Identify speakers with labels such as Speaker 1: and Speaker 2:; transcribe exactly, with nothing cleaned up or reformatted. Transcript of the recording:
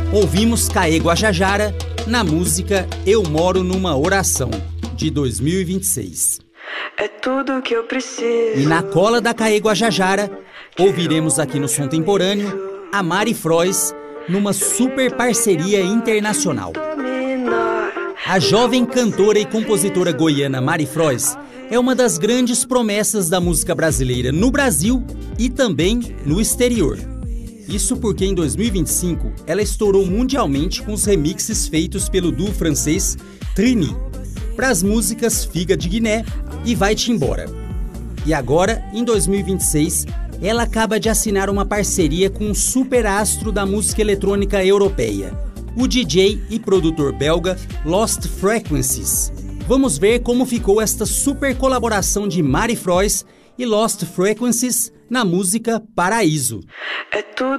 Speaker 1: Ouvimos Caê Guajajara na música Eu Moro Numa Oração, de dois mil e vinte e seis.
Speaker 2: É tudo que eu preciso.
Speaker 1: E na cola da Caê Guajajara, ouviremos aqui no Som Temporâneo a Mari Frois numa super parceria internacional. A jovem cantora e compositora goiana Mari Frois é uma das grandes promessas da música brasileira no Brasil e também no exterior. Isso porque em dois mil e vinte e cinco ela estourou mundialmente com os remixes feitos pelo duo francês Trini para as músicas Figa de Guiné e Vai-te Embora. E agora, em dois mil e vinte e seis, ela acaba de assinar uma parceria com um super astro da música eletrônica europeia, o D J e produtor belga Lost Frequencies. Vamos ver como ficou esta super colaboração de Mari Frois e Lost Frequencies na música Paraíso.
Speaker 2: É tudo